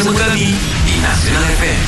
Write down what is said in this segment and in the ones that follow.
bersama kami di Nasional FM.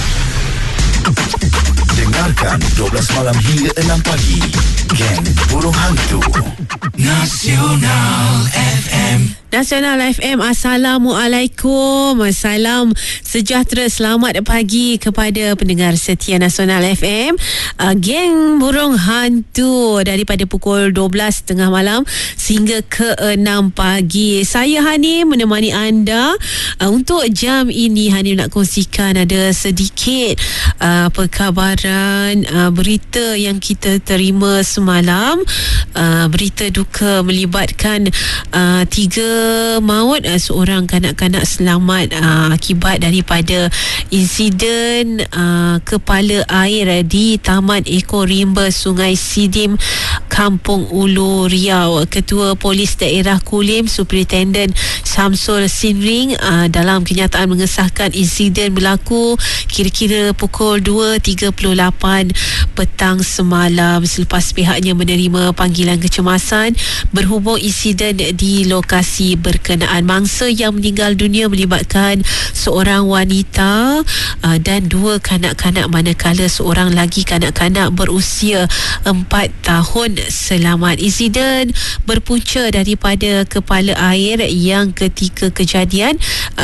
Dengarkan 12 malam hingga 6 pagi. Geng Burung Hantu Nasional FM. Nasional FM, Assalamualaikum. Salam sejahtera, selamat pagi kepada pendengar setia Nasional FM. Geng Burung Hantu daripada pukul 12 tengah malam sehingga ke 6 pagi. Saya Hani menemani anda. Untuk jam ini Hani nak kongsikan ada sedikit perkabaran berita yang kita terima semalam. Berita duka melibatkan 3 maut seorang kanak-kanak selamat akibat daripada insiden kepala air di Taman Eko Rimba Sungai Sidim, Kampung Ulu, Riau. Ketua Polis Daerah Kulim, Superintendent Syamsul Sinring, dalam kenyataan mengesahkan insiden berlaku kira-kira pukul 2.38 petang semalam selepas pihaknya menerima panggilan kecemasan berhubung insiden di lokasi berkenaan. Mangsa yang meninggal dunia melibatkan seorang wanita dan 2 kanak-kanak, manakala seorang lagi kanak-kanak berusia 4 tahun selamat. Insiden berpunca daripada kepala air yang ketika kejadian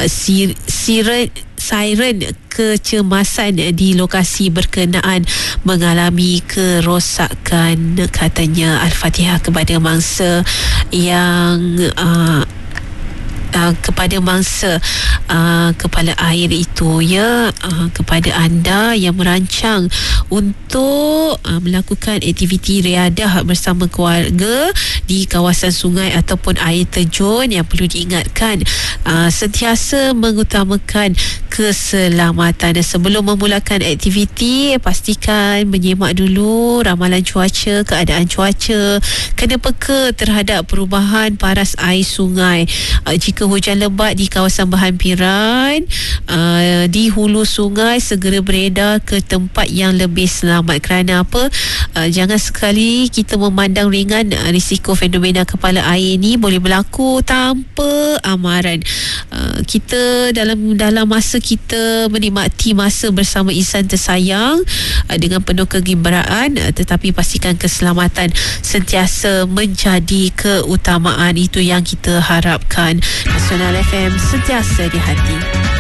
siren kecemasan di lokasi berkenaan mengalami kerosakan, katanya. Al-Fatihah kepada mangsa yang kepada mangsa kepala air itu, ya. Kepada anda yang merancang untuk melakukan aktiviti riadah bersama keluarga di kawasan sungai ataupun air terjun, yang perlu diingatkan sentiasa mengutamakan keselamatan. Sebelum memulakan aktiviti, pastikan menyemak dulu ramalan cuaca, keadaan cuaca, kena peka terhadap perubahan paras air sungai. Jika hujan lebat di kawasan berhampiran di hulu sungai, segera beredar ke tempat yang lebih selamat. Kerana apa? Jangan sekali kita memandang ringan risiko fenomena kepala air ni boleh berlaku tanpa amaran. Kita dalam masa kita menikmati masa bersama insan tersayang dengan penuh kegembiraan, tetapi pastikan keselamatan sentiasa menjadi keutamaan. Itu yang kita harapkan. Nasional FM sentiasa di hati.